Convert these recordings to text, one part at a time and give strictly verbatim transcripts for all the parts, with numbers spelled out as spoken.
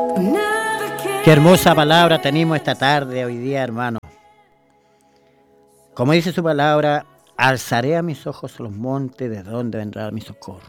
Qué hermosa palabra tenemos esta tarde, hoy día, hermano. Como dice su palabra, alzaré a mis ojos los montes, de donde vendrá mi socorro.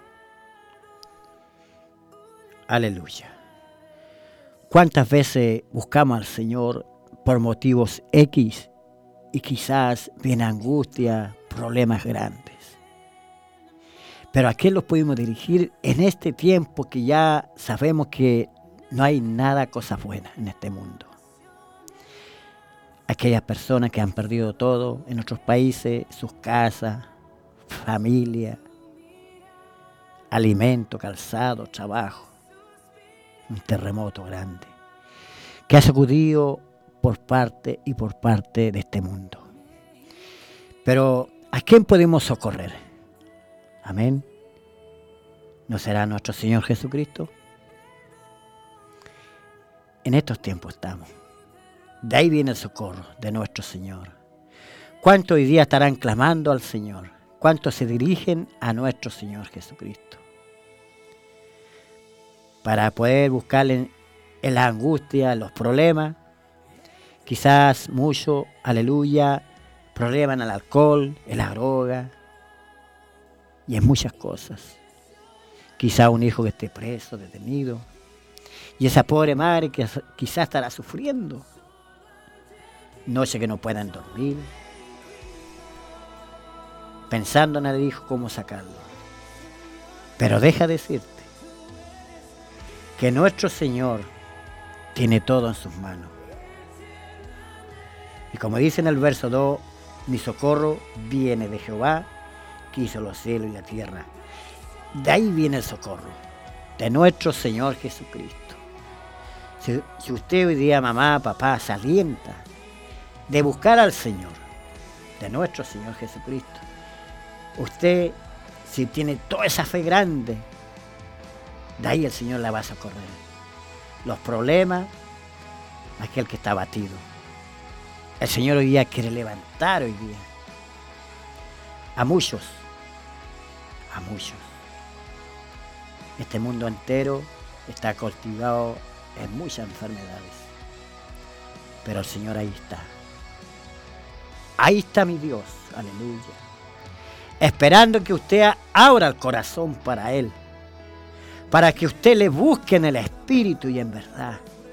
Aleluya. ¿Cuántas veces buscamos al Señor por motivos X y quizás viene angustia, problemas grandes? Pero ¿a qué los podemos dirigir en este tiempo que ya sabemos que no hay nada cosas buenas en este mundo? Aquellas personas que han perdido todo en otros países, sus casas, familia, alimento, calzado, trabajo. Un terremoto grande que ha sacudido por parte y por parte de este mundo. Pero ¿a quién podemos socorrer? Amén. ¿No será nuestro Señor Jesucristo? En estos tiempos estamos. De ahí viene el socorro de nuestro Señor. ¿Cuántos hoy día estarán clamando al Señor? ¿Cuántos se dirigen a nuestro Señor Jesucristo? Para poder buscarle en la angustia, en los problemas. Quizás mucho, aleluya, problemas en el alcohol, en la droga y en muchas cosas. Quizás un hijo que esté preso, detenido. Y esa pobre madre que quizás estará sufriendo. Noche que no puedan dormir, pensando en el hijo cómo sacarlo. Pero deja decirte que nuestro Señor tiene todo en sus manos. Y como dice en el verso dos, mi socorro viene de Jehová, que hizo los cielos y la tierra. De ahí viene el socorro, de nuestro Señor Jesucristo. Si, si usted hoy día, mamá, papá, se alienta de buscar al Señor, de nuestro Señor Jesucristo, usted, si tiene toda esa fe grande, de ahí el Señor la va a socorrer. Los problemas, aquel que está abatido. El Señor hoy día quiere levantar hoy día a muchos, a muchos. Este mundo entero está cultivado en muchas enfermedades, pero el Señor ahí está. Ahí está mi Dios, aleluya. Esperando que usted abra el corazón para Él. Para que usted le busque en el Espíritu y en verdad.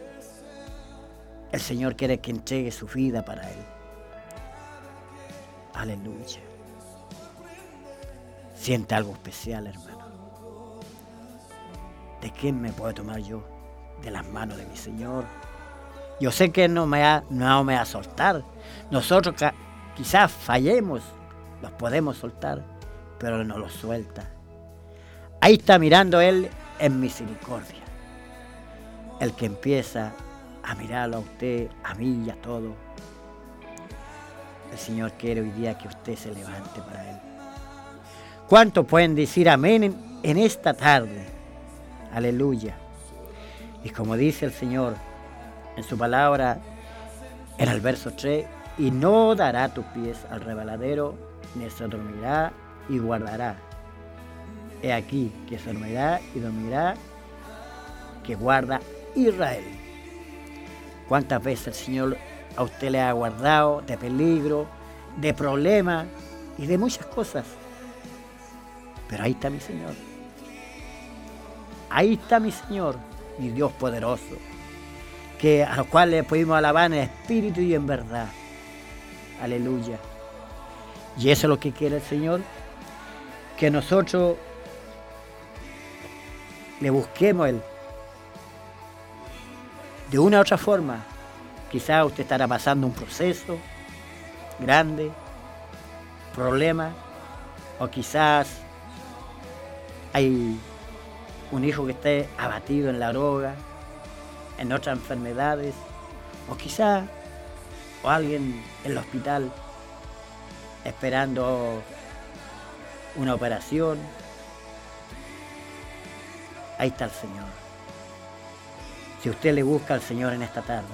El Señor quiere que entregue su vida para Él. Aleluya. Siente algo especial, hermano. ¿De quién me puedo tomar yo? De las manos de mi Señor. Yo sé que no me va, no me va a soltar. Nosotros quizás fallemos, los podemos soltar, pero no los suelta. Ahí está mirando Él en misericordia. El que empieza a mirarlo a usted, a mí y a todo. El Señor quiere hoy día que usted se levante para Él. ¿Cuántos pueden decir amén en, en esta tarde? Aleluya. Y como dice el Señor en su palabra, en el verso tres, y no dará tus pies al rebaladero, ni se dormirá y guardará. He aquí que se dormirá y dormirá, que guarda Israel. ¿Cuántas veces el Señor a usted le ha guardado de peligro, de problemas y de muchas cosas? Pero ahí está mi Señor. Ahí está mi Señor, mi Dios poderoso, que a los cuales le pudimos alabar en espíritu y en verdad. Aleluya. Y eso es lo que quiere el Señor, que nosotros le busquemos a Él. De una u otra forma, quizás usted estará pasando un proceso grande, problema, o quizás hay un hijo que esté abatido en la droga, en otras enfermedades, o quizás o alguien en el hospital esperando una operación. Ahí está el Señor. Si usted le busca al Señor en esta tarde,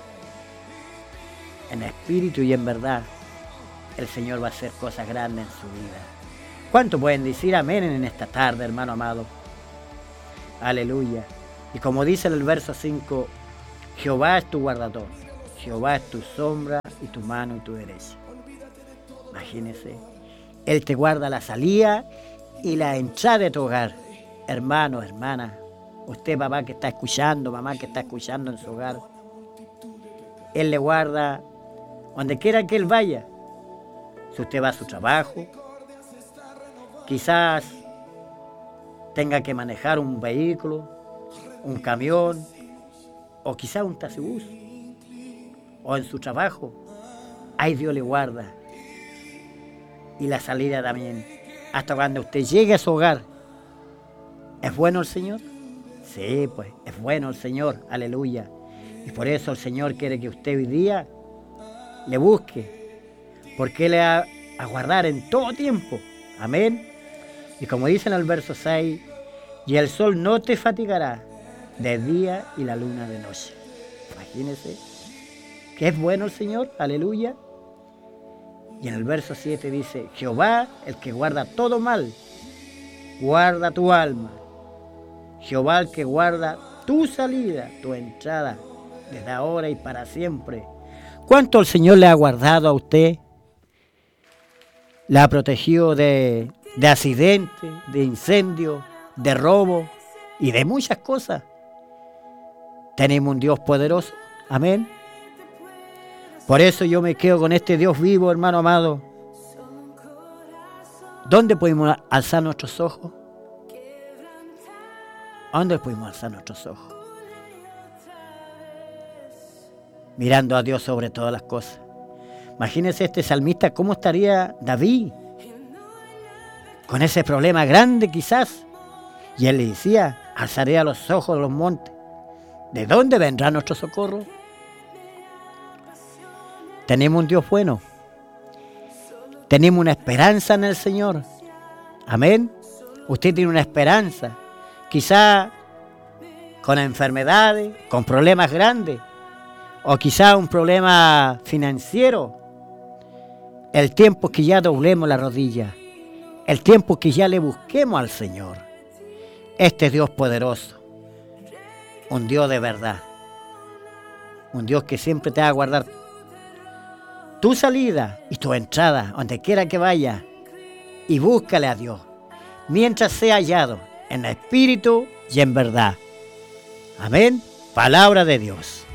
en espíritu y en verdad, el Señor va a hacer cosas grandes en su vida. ¿Cuánto pueden decir amén en esta tarde, hermano amado? Aleluya. Y como dice en el verso cinco, Jehová es tu guardador, Jehová es tu sombra y tu mano y tu derecha. Imagínese, Él te guarda la salida y la entrada de tu hogar. Hermano, hermana, usted papá que está escuchando, mamá que está escuchando en su hogar, Él le guarda donde quiera que Él vaya. Si usted va a su trabajo, quizás tenga que manejar un vehículo, un camión, o quizás un taxibús, o en su trabajo, ahí Dios le guarda. Y la salida también, hasta cuando usted llegue a su hogar. ¿Es bueno el Señor? Sí, pues, es bueno el Señor, aleluya. Y por eso el Señor quiere que usted hoy día le busque, porque Él le va a guardar en todo tiempo. Amén. Y como dice en el verso seis, y el sol no te fatigará de día y la luna de noche. Imagínese que es bueno el Señor, aleluya. Y en el verso siete dice, Jehová, el que guarda todo mal, guarda tu alma. Jehová, el que guarda tu salida, tu entrada, desde ahora y para siempre. ¿Cuánto el Señor le ha guardado a usted? Le ha protegido de, de accidentes, de incendios, de robo y de muchas cosas. Tenemos un Dios poderoso. Amén. Por eso yo me quedo con este Dios vivo, hermano amado. ¿Dónde podemos alzar nuestros ojos? ¿A dónde podemos alzar nuestros ojos? Mirando a Dios sobre todas las cosas. Imagínense este salmista, ¿cómo estaría David? Con ese problema grande quizás. Y él le decía, alzaré a los ojos de los montes. ¿De dónde vendrá nuestro socorro? Tenemos un Dios bueno. Tenemos una esperanza en el Señor. Amén. Usted tiene una esperanza. Quizá con enfermedades, con problemas grandes. O quizá un problema financiero. El tiempo que ya doblemos la rodilla. El tiempo que ya le busquemos al Señor. Este Dios poderoso. Un Dios de verdad. Un Dios que siempre te va a guardar tu salida y tu entrada, donde quiera que vaya. Y búscale a Dios, mientras sea hallado en espíritu y en verdad. Amén. Palabra de Dios.